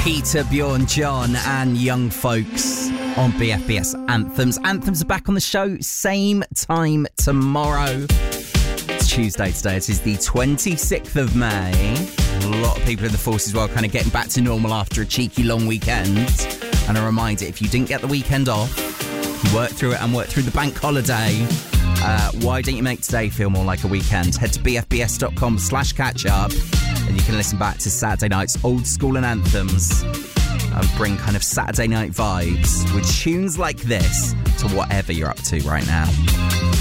Peter, Bjorn, John and Young Folks on BFBS Anthems. Anthems are back on the show, same time tomorrow. It's Tuesday today. It is the 26th of May. A lot of people in the force as well, kind of getting back to normal after a cheeky long weekend. And a reminder, if you didn't get the weekend off, you work through it and work through the bank holiday. Why don't you make today feel more like a weekend? Head to bfbs.com/catch-up and you can listen back to Saturday night's old school and anthems and bring kind of Saturday night vibes with tunes like this to whatever you're up to right now.